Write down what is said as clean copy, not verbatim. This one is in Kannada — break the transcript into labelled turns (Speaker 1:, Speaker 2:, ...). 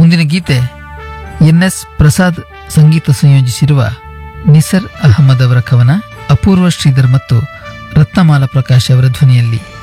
Speaker 1: ಮುಂದಿನ ಗೀತೆ ಎನ್.ಎಸ್. ಪ್ರಸಾದ್ ಸಂಗೀತ ಸಂಯೋಜಿಸಿರುವ ನಿಸರ್ ಅಹಮದ್ ಅವರ ಕವನ, ಅಪೂರ್ವ ಶ್ರೀಧರ್ ಮತ್ತು ರತ್ನಮಾಲಾ ಪ್ರಕಾಶ್ ಅವರ ಧ್ವನಿಯಲ್ಲಿ.